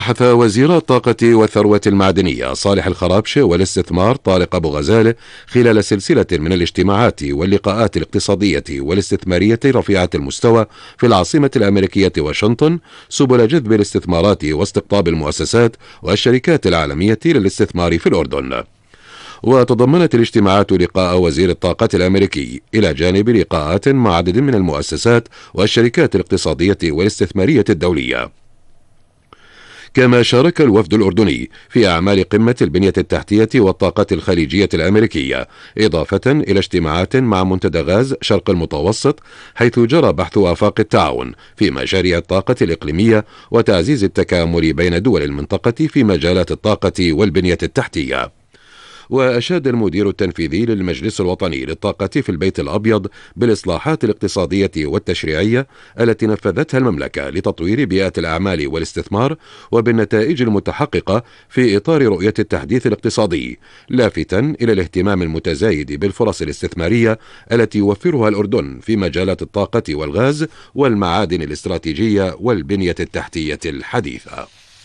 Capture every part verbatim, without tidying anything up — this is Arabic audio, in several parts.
بحث وزير الطاقة والثروة المعدنية صالح الخرابشة والاستثمار طارق أبو غزالة خلال سلسلة من الاجتماعات واللقاءات الاقتصادية والاستثمارية رفيعة المستوى في العاصمة الأمريكية واشنطن سبل جذب الاستثمارات واستقطاب المؤسسات والشركات العالمية للاستثمار في الأردن. وتضمنت الاجتماعات لقاء وزير الطاقة الأمريكي إلى جانب لقاءات مع عدد من المؤسسات والشركات الاقتصادية والاستثمارية الدولية. كما شارك الوفد الأردني في أعمال قمة البنية التحتية والطاقة الخليجية الأمريكية، إضافة إلى اجتماعات مع منتدى غاز شرق المتوسط، حيث جرى بحث آفاق التعاون في مشاريع الطاقة الإقليمية وتعزيز التكامل بين دول المنطقة في مجالات الطاقة والبنية التحتية. وأشاد المدير التنفيذي للمجلس الوطني للطاقة في البيت الأبيض بالإصلاحات الاقتصادية والتشريعية التي نفذتها المملكة لتطوير بيئة الأعمال والاستثمار وبالنتائج المتحققة في إطار رؤية التحديث الاقتصادي، لافتاً إلى الاهتمام المتزايد بالفرص الاستثمارية التي يوفرها الأردن في مجالات الطاقة والغاز والمعادن الاستراتيجية والبنية التحتية الحديثة.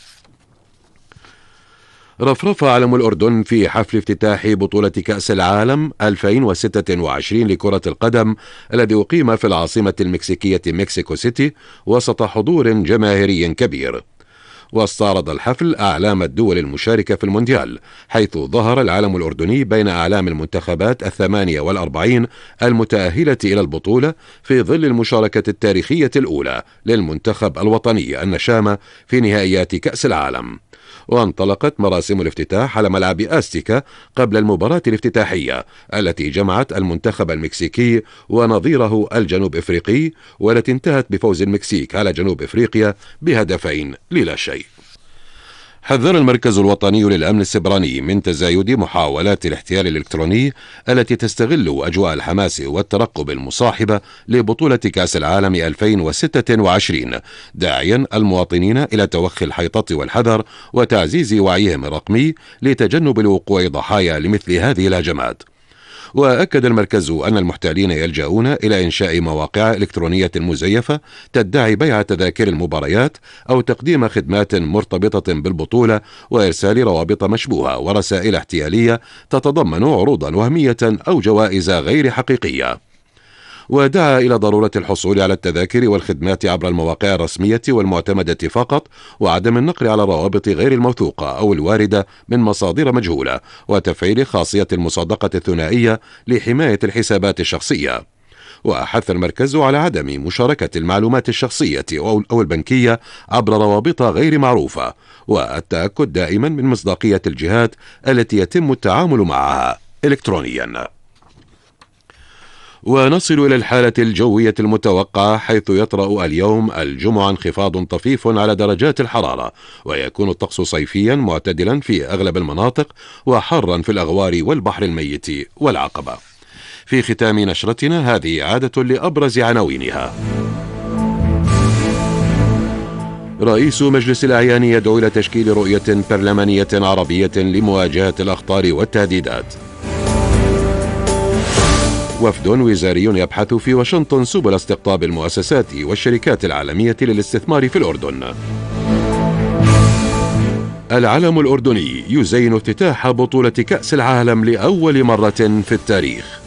رفرف علم الأردن في حفل افتتاح بطولة كأس العالم ألفين وستة وعشرين لكرة القدم الذي أقيم في العاصمة المكسيكية مكسيكو سيتي وسط حضور جماهيري كبير. واستعرض الحفل أعلام الدول المشاركة في المونديال، حيث ظهر العلم الأردني بين أعلام المنتخبات الثمانية والأربعين المتأهلة إلى البطولة في ظل المشاركة التاريخية الأولى للمنتخب الوطني النشامة في نهائيات كأس العالم. وانطلقت مراسم الافتتاح على ملعب آستيكا قبل المباراة الافتتاحية التي جمعت المنتخب المكسيكي ونظيره الجنوب افريقي، والتي انتهت بفوز المكسيك على جنوب افريقيا بهدفين للا شيء. حذر المركز الوطني للأمن السبراني من تزايد محاولات الاحتيال الإلكتروني التي تستغل أجواء الحماس والترقب المصاحبة لبطولة كأس العالم ألفين وستة وعشرين، داعيا المواطنين إلى توخي الحيطة والحذر وتعزيز وعيهم الرقمي لتجنب الوقوع ضحايا لمثل هذه الهجمات. وأكد المركز أن المحتالين يلجؤون إلى إنشاء مواقع إلكترونية مزيفة تدعي بيع تذاكر المباريات أو تقديم خدمات مرتبطة بالبطولة وإرسال روابط مشبوهة ورسائل احتيالية تتضمن عروضا وهمية أو جوائز غير حقيقية. ودعا إلى ضرورة الحصول على التذاكر والخدمات عبر المواقع الرسمية والمعتمدة فقط، وعدم النقر على الروابط غير الموثوقة أو الواردة من مصادر مجهولة، وتفعيل خاصية المصادقة الثنائية لحماية الحسابات الشخصية. وحث المركز على عدم مشاركة المعلومات الشخصية أو البنكية عبر روابط غير معروفة، والتأكد دائما من مصداقية الجهات التي يتم التعامل معها إلكترونيا. ونصل إلى الحالة الجوية المتوقعة، حيث يطرأ اليوم الجمعة انخفاض طفيف على درجات الحرارة، ويكون الطقس صيفيا معتدلا في أغلب المناطق وحارا في الأغوار والبحر الميت والعقبة. في ختام نشرتنا هذه عادة لأبرز عناوينها. رئيس مجلس الأعيان يدعو إلى تشكيل رؤية برلمانية عربية لمواجهة الأخطار والتهديدات. وفد وزاري يبحث في واشنطن سبل استقطاب المؤسسات والشركات العالمية للاستثمار في الأردن. العلم الأردني يزين افتتاح بطولة كأس العالم لأول مرة في التاريخ.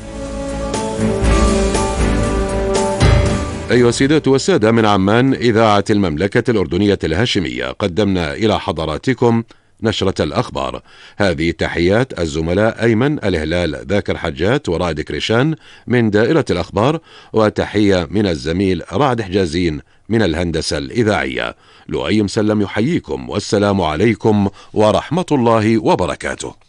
أيها السيدات والسادة، من عمان إذاعة المملكة الأردنية الهاشمية، قدمنا إلى حضراتكم نشرة الأخبار. هذه تحيات الزملاء أيمن الهلال ذاكر حجات ورائد كريشان من دائرة الأخبار، وتحية من الزميل رعد حجازين من الهندسة الإذاعية. لؤي مسلم يحييكم، والسلام عليكم ورحمة الله وبركاته.